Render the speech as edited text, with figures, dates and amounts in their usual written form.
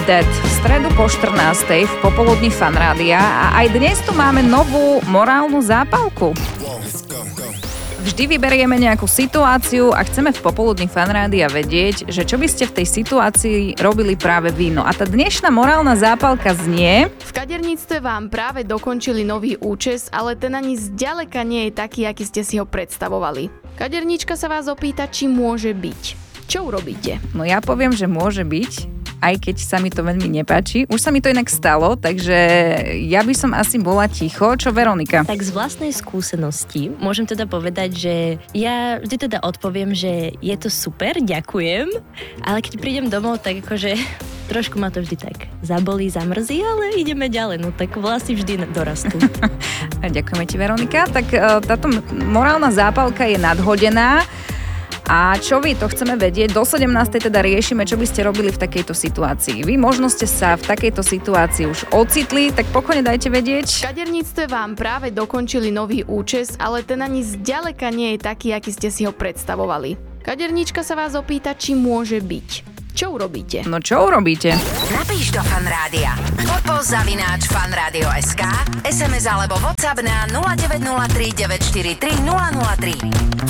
Dead. V stredu po 14. v popoludní Fanrádia a aj dnes tu máme novú morálnu zápalku. Vždy vyberieme nejakú situáciu a chceme v popoludní Fanrádia vedieť, že čo by ste v tej situácii robili práve vy. No a tá dnešná morálna zápalka znie: v kaderníctve vám práve dokončili nový účes, ale ten ani zďaleka nie je taký, aký ste si ho predstavovali. Kaderníčka sa vás opýta, či môže byť. Čo urobíte? No ja poviem, že môže byť, aj keď sa mi to veľmi nepáči. Už sa mi to inak stalo, takže ja by som asi bola ticho. Čo Veronika? Tak z vlastnej skúsenosti môžem teda povedať, že ja vždy teda odpoviem, že je to super, ďakujem, ale keď prídem domov, tak akože trošku ma to vždy tak zabolí, zamrzí, ale ideme ďalej, no tak vlasy vždy dorastú. Ďakujeme ti, Veronika. Tak táto morálna zápalka je nadhodená. A čo vy, to chceme vedieť. Do 17. teda riešime, čo by ste robili v takejto situácii. Vy možno ste sa v takejto situácii už ocitli, tak pokojne dajte vedieť. V kaderníctve vám práve dokončili nový účes, ale ten ani zďaleka nie je taký, aký ste si ho predstavovali. Kaderníčka sa vás opýta, či môže byť. Čo urobíte? No čo urobíte? Napíš do Fanrádia. @fanradio.sk, SMS alebo WhatsApp na 0903 943 003.